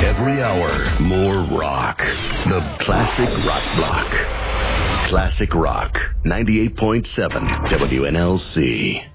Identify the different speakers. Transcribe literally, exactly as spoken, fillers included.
Speaker 1: Every hour, more rock. The Classic Rock Block. Classic Rock, ninety-eight point seven W N L C.